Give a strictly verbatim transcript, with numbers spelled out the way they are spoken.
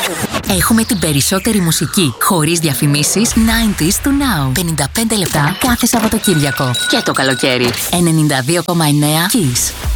Έχουμε την περισσότερη μουσική, χωρίς διαφημίσεις, ενενήντα του Now. πενήντα πέντε λεπτά κάθε Σαββατοκύριακο. Και το καλοκαίρι. ενενήντα δύο κόμμα εννέα Kiss.